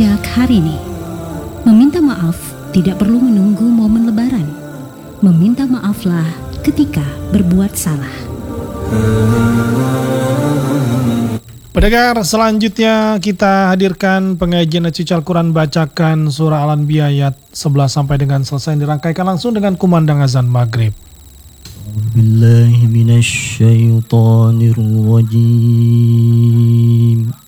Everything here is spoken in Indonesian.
sejak hari ini. Meminta maaf tidak perlu menunggu momen Lebaran. Meminta maaflah ketika berbuat salah. Pendengar, selanjutnya kita hadirkan pengajian suci Al-Quran bacakan surah Al-Anbiya ayat 11 sampai dengan selesai, dirangkaikan langsung dengan kumandang azan maghrib. Billahi minasyaitonir rajim.